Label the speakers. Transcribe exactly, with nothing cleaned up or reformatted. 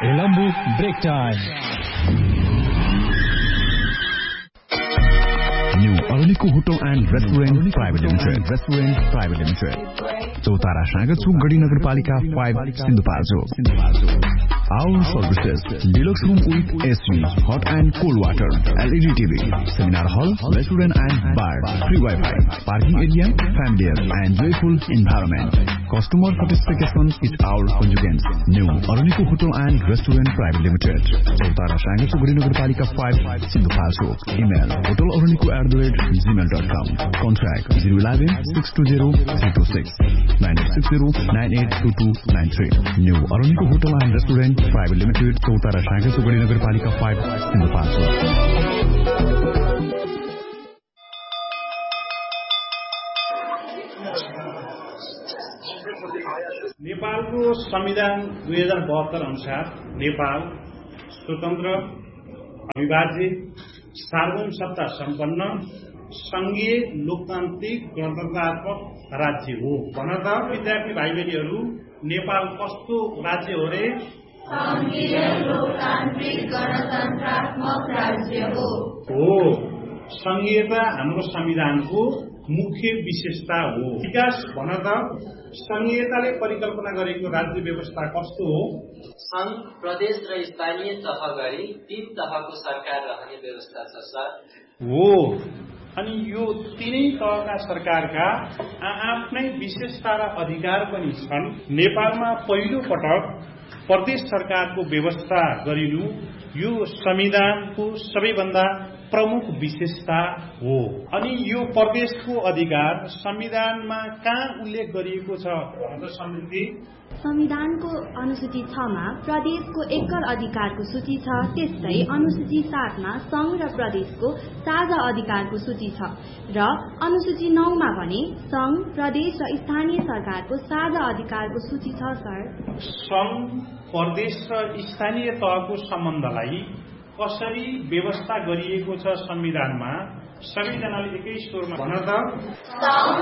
Speaker 1: Elambu Break Time. New Aruniku Hotel and Restaurant Private Limited. Restaurant Private Limited. Chautara Shangat Chuk Gadi Nagarpalika five Sindhupalchok. Our services: deluxe room with A C, hot and cold water, L E D T V, seminar hall, restaurant and bar, free Wi-Fi, parking area, familiar and joyful environment. Customer satisfaction is our conjugance. New Aruniku Hotel and Restaurant Private Limited. Chautara Shangat Chuk Gadi Nagarpalika five Sindhupalchok. Email hotel aruniku at the rate gmail dot com. Contact zero one one six two zero three two six nine eight six zero nine eight two two nine three. New Aruniku Hotel and Restaurant Private Limited, Chautara Shangat Chuk Gadi Nagarpalika five Sindhupalchok.
Speaker 2: नेपालको संविधान दुई हजार बहत्तर अनुसार नेपाल स्वतन्त्र, अविभाज्य, सार्वभौम सत्ता सम्पन्न, संघीय, लोकतान्त्रिक, गणतन्त्रात्मक राज्य हो। भन त विद्यार्थी भाइ बहिनीहरू, नेपाल कस्तो राज्य हो रे?
Speaker 3: संघीय, लोकतान्त्रिक, गणतन्त्रात्मक राज्य हो।
Speaker 2: हो। संघीयता हाम्रो संविधानको मुख्य विशेषता हो। विकास भन त संघीयताले परिकल्पना गरेको राज्य व्यवस्था कस्तो हो?
Speaker 4: संघ, प्रदेश र स्थानीय तह गरी तीन तहको सरकार रहने व्यवस्था छ सर।
Speaker 2: हो। अनि यो तीनै तहका सरकारका आफ्नै विशेषता र अधिकार पनि छन्। नेपालमा पहिलो पटक प्रदेश सरकारको व्यवस्था गरिनु यो संविधानको सबैभन्दा प्रमुख विशेषता हो। अनि यो प्रदेशको अधिकार संविधानमा कहाँ उल्लेख गरिएको छ भन्दा समृद्धि?
Speaker 5: संविधानको अनुसूची छ मा प्रदेशको एकल अधिकारको सूची छ। त्यस्तै अनुसूची सात मा संघ र प्रदेशको साझा अधिकारको सूची छ र अनुसूची नौ मा भने संघ, प्रदेश र स्थानीय सरकारको साझा अधिकारको सूची छ सर।
Speaker 2: संघ, प्रदेश र स्थानीय तहको सम्बन्धलाई कसरी व्यवस्था गरिएको छ संविधानमा? सबैजनाले एकै स्वरमा भन त।